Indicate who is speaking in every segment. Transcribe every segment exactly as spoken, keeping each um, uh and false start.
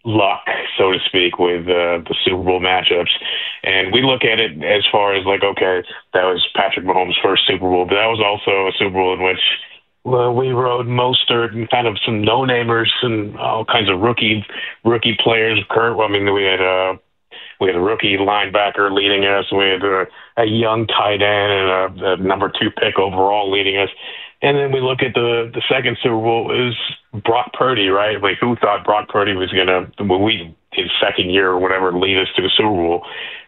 Speaker 1: luck, so to speak, with uh, the Super Bowl matchups. And we look at it as far as like, okay, that was Patrick Mahomes' first Super Bowl, but that was also a Super Bowl in which well, we rode Mostert and kind of some no-namers and all kinds of rookie rookie players. Kurt, I mean, we had a we had a rookie linebacker leading us. We had a, a young tight end and a, a number two pick overall leading us. And then we look at the the second Super Bowl is Brock Purdy, right? Like, who thought Brock Purdy was going to, well, we his second year or whatever, lead us to the Super Bowl?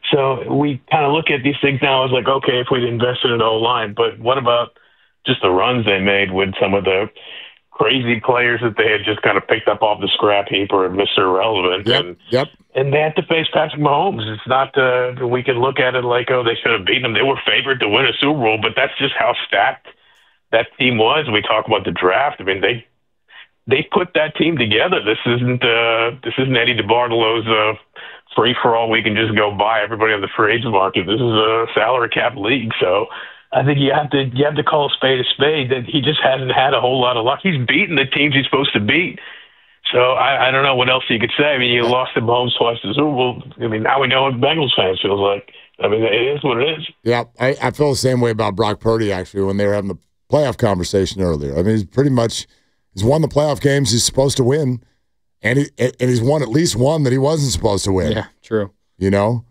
Speaker 1: So we kind of look at these things now as like, okay, if we'd invested in O-line, but what about just the runs they made with some of the crazy players that they had just kind of picked up off the scrap heap or Mister Irrelevant.
Speaker 2: Yep,
Speaker 1: and,
Speaker 2: yep.
Speaker 1: and they had to face Patrick Mahomes. It's not, uh, we can look at it like, oh, they should have beaten them. They were favored to win a Super Bowl, but that's just how stacked that team was. We talk about the draft. I mean, they they put that team together. This isn't uh, this isn't Eddie DeBartolo's uh, free for all. We can just go buy everybody on the free agent market. This is a salary cap league, so I think you have to you have to call a spade a spade. That he just hasn't had a whole lot of luck. He's beaten the teams he's supposed to beat. So I, I don't know what else you could say. I mean, you lost to Mahomes twice to Super Bowl. I mean, now we know what Bengals fans feels like. I mean, it is what it is.
Speaker 2: Yeah, I, I feel the same way about Brock Purdy, actually, when they were having the playoff conversation earlier. I mean, he's pretty much he's won the playoff games he's supposed to win, and he and he's won at least one that he wasn't supposed to win.
Speaker 3: Yeah, true.
Speaker 2: You know?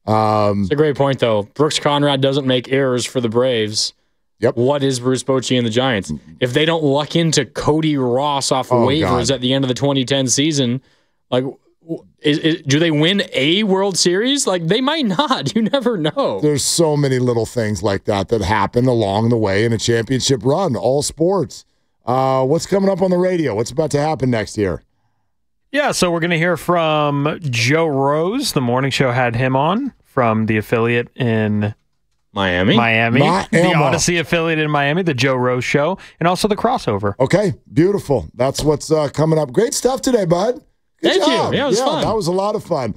Speaker 2: Um,
Speaker 3: it's a great point, though. Brooks Conrad doesn't make errors for the Braves.
Speaker 2: Yep.
Speaker 3: What is Bruce Bochy and the Giants? If they don't luck into Cody Ross off
Speaker 2: Oh,
Speaker 3: waivers
Speaker 2: God.
Speaker 3: at the end of the twenty ten season, like, is, is, do they win a World Series? Like, they might not. You never know.
Speaker 2: There's so many little things like that that happen along the way in a championship run, all sports. Uh, what's coming up on the radio? What's about to happen next year?
Speaker 4: Yeah, so we're going to hear from Joe Rose. The morning show had him on from the affiliate in
Speaker 3: Miami.
Speaker 4: Miami.
Speaker 2: Miami.
Speaker 4: The Odyssey affiliate in Miami, the Joe Rose Show, and also the crossover.
Speaker 2: Okay, beautiful. That's what's uh, coming up. Great stuff today, bud. Good
Speaker 3: Thank
Speaker 2: job.
Speaker 3: you. Yeah, it was fun.
Speaker 2: That was a lot of fun.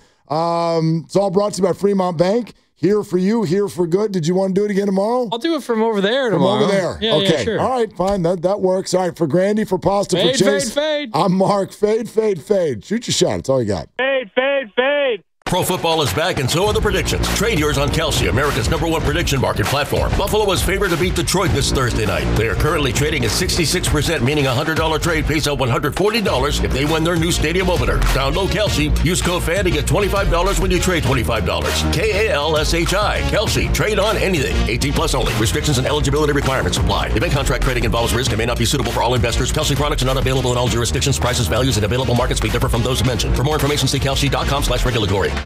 Speaker 2: Um, it's all brought to you by Fremont Bank. Here for you, here for good. Did you want to do it again tomorrow?
Speaker 3: I'll do it from over there
Speaker 2: From
Speaker 3: tomorrow.
Speaker 2: over there.
Speaker 3: Yeah,
Speaker 2: okay.
Speaker 3: yeah, sure.
Speaker 2: All right, fine. That that works. All right, for Grandy, for Pasta,
Speaker 3: Fade,
Speaker 2: for Chase.
Speaker 3: fade, fade.
Speaker 2: I'm Mark. Fade, fade, fade. Shoot your shot. That's all you got.
Speaker 5: Fade, fade, fade.
Speaker 6: Pro football is back, and so are the predictions. Trade yours on Kelsey, America's number one prediction market platform. Buffalo is favored to beat Detroit this Thursday night. They are currently trading at sixty-six percent, meaning a one hundred dollars trade pays out one hundred forty dollars if they win their new stadium opener. Download Kelsey. Use code FAN to get twenty-five dollars when you trade twenty-five dollars. K A L S H I. Kelsey. Trade on anything. eighteen plus only. Restrictions and eligibility requirements apply. Event contract trading involves risk and may not be suitable for all investors. Kelsey products are not available in all jurisdictions. Prices, values, and available markets may differ from those mentioned. For more information, see kelsey dot com slash regulatory.